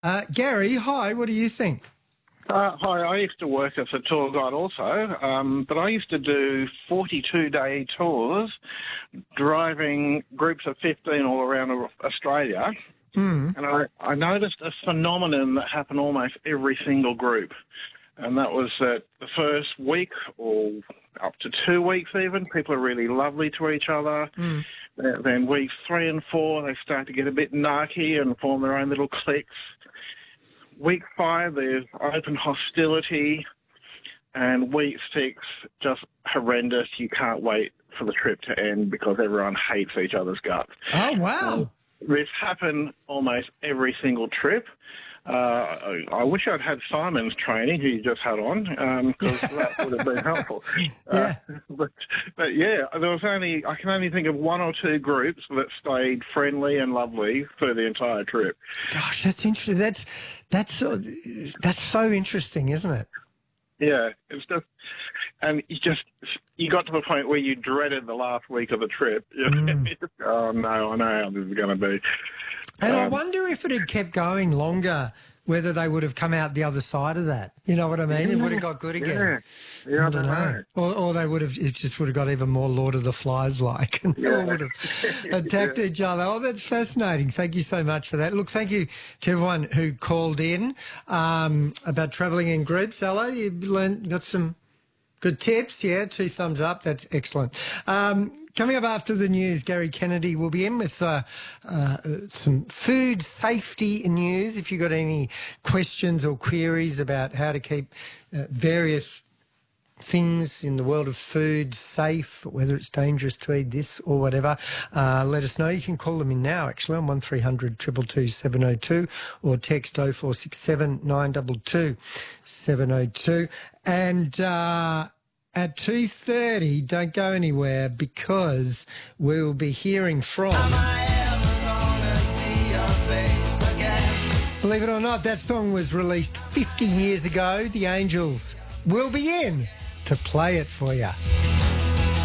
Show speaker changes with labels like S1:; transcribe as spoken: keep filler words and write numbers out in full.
S1: Uh, Gary, hi, what do you think?
S2: Uh, hi, I used to work as a tour guide also, um, but I used to do forty-two day tours, driving groups of fifteen all around Australia.
S1: Mm.
S2: And I, I noticed a phenomenon that happened almost every single group. And that was that the first week or up to two weeks even, people are really lovely to each other.
S1: Mm.
S2: Then weeks three and four, they start to get a bit narky and form their own little cliques. Week five, there's open hostility. And week six, just horrendous. You can't wait for the trip to end because everyone hates each other's guts.
S1: Oh, wow.
S2: Um, this happened almost every single trip. Uh, I, I wish I'd had Simon's training, who you just had on, because um, that would have been helpful.
S1: Yeah.
S2: Uh, but, but yeah, there was only I can only think of one or two groups that stayed friendly and lovely for the entire trip.
S1: Gosh, that's interesting. That's that's so, that's so interesting, isn't it?
S2: Yeah, it's just, and you just you got to the point where you dreaded the last week of the trip.
S1: Mm.
S2: Oh no, I know how this is going to be.
S1: And um, I
S2: Um,
S1: wonder if it had kept going longer, whether they would have come out the other side of that. You know what I mean? It would have got good again.
S2: Yeah, yeah I,
S1: I don't know. know. Or, or they would have, it just would have got even more Lord of the Flies like, and they
S2: Yeah.
S1: all would have attacked
S2: Yeah.
S1: each other. Oh, that's fascinating. Thank you so much for that. Look, thank you to everyone who called in um, about travelling in groups. Ella, you learned, got some good tips. Yeah, two thumbs up. That's excellent. Um, Coming up after the news, Gary Kennedy will be in with uh, uh, some food safety news. If you've got any questions or queries about how to keep uh, various things in the world of food safe, whether it's dangerous to eat this or whatever, uh, let us know. You can call them in now, actually, on one three hundred two two two seven oh two or text oh four six seven nine two two seven oh two. And... Uh, At two thirty, don't go anywhere because we will be hearing from... Believe it or not, that song was released fifty years ago. The Angels will be in to play it for you.